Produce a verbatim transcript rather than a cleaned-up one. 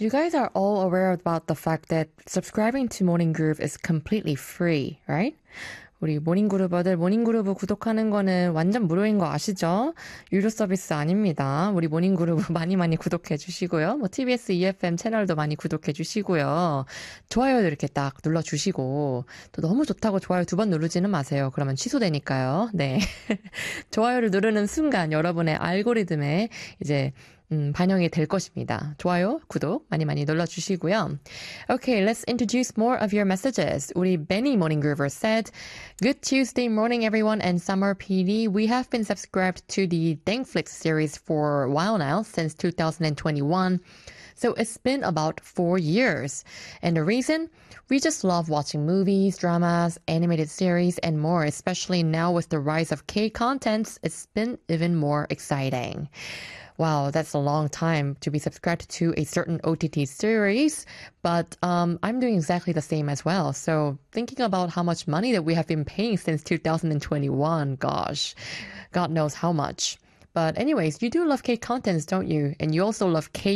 You guys are all aware about the fact that subscribing to Morning Groove is completely free, right? 우리 모닝그루버들 모닝그루브 구독하는 거는 완전 무료인 거 아시죠? 유료 서비스 아닙니다. 우리 모닝그루브 많이 많이 구독해 주시고요. 뭐 티비에스 이에프엠 채널도 많이 구독해 주시고요. 좋아요도 이렇게 딱 눌러주시고 또 너무 좋다고 좋아요 두 번 누르지는 마세요. 그러면 취소되니까요. 네. 좋아요를 누르는 순간 여러분의 알고리즘에 이제 음, 반영이 될 것입니다. 좋아요, 구독 많이 많이 눌러주시고요. Okay, let's introduce more of your messages. 우리 Benny Morning Groover said, Good Tuesday morning, everyone, and Summer P D. We have been subscribed to the Dangflix series for a while now, since two thousand twenty-one. So it's been about four years. And the reason? We just love watching movies, dramas, animated series, and more, especially now with the rise of K-contents. It's been even more exciting. Wow, that's a long time to be subscribed to a certain O T T series, but um, I'm doing exactly the same as well. So thinking about how much money that we have been paying since two thousand twenty-one, gosh, God knows how much. But anyways, you do love K-contents, don't you? And you also love K